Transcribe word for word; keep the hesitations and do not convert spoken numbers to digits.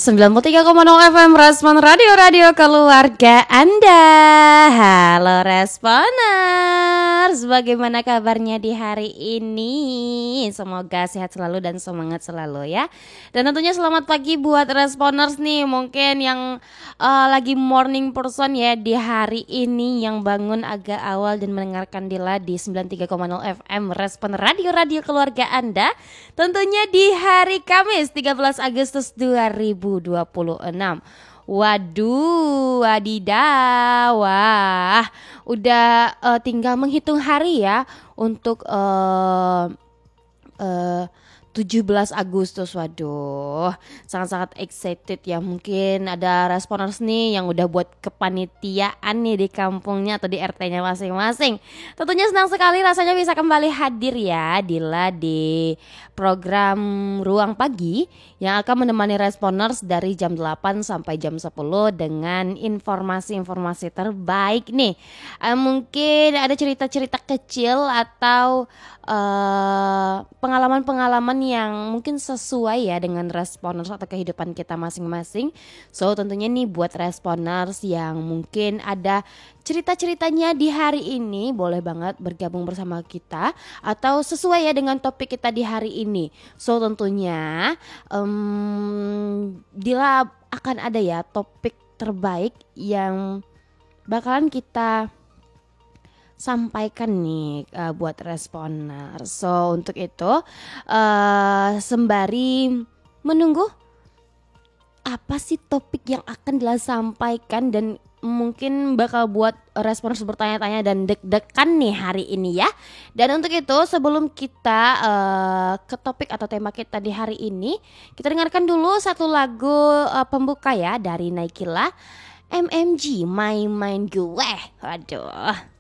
sembilan puluh tiga koma nol F M Respon Radio-Radio Keluarga Anda. Halo Responers, bagaimana kabarnya di hari ini? Semoga sehat selalu dan semangat selalu ya. Dan tentunya selamat pagi buat Responers nih, mungkin yang uh, lagi morning person ya di hari ini, yang bangun agak awal dan mendengarkan Dila di sembilan puluh tiga koma nol F M Respon Radio-Radio Keluarga Anda. Tentunya di hari Kamis tiga belas Agustus dua ribu dua puluh enam. Waduh, wadidaw, wah, udah uh, tinggal menghitung hari ya untuk uh, uh, tujuh belas Agustus. Waduh, sangat-sangat excited ya. Mungkin ada responers nih yang udah buat kepanitiaan nih di kampungnya atau di R T-nya masing-masing. Tentunya senang sekali rasanya bisa kembali hadir ya Dila di program Ruang Pagi yang akan menemani responers dari jam delapan sampai jam sepuluh dengan informasi-informasi terbaik nih. Uh, mungkin ada cerita-cerita kecil atau uh, pengalaman-pengalaman yang mungkin sesuai ya dengan responers atau kehidupan kita masing-masing. So tentunya nih buat responers yang mungkin ada cerita-ceritanya di hari ini, boleh banget bergabung bersama kita atau sesuai ya dengan topik kita di hari ini. So tentunya um, Dila akan ada ya topik terbaik yang bakalan kita sampaikan nih uh, buat responer. So untuk itu uh, sembari menunggu apa sih topik yang akan disampaikan dan mungkin bakal buat respons bertanya-tanya dan deg-degan nih hari ini ya. Dan untuk itu sebelum kita uh, ke topik atau tema kita di hari ini, kita dengarkan dulu satu lagu uh, pembuka ya dari Naikila, M M G My Mind Gue. Waduh.